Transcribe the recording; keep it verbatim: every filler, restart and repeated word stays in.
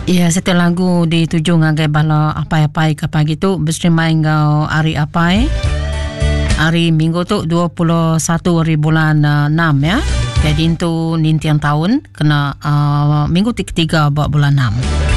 Ya, setiap lagu dituju ngagai bala apai-apai ke pagi tu mesti main ngau hari apai. Hari Minggu tu dua puluh satu hari bulan uh, enam ya. Jadi itu nintian tahun kena uh, minggu ketiga buat bulan enam.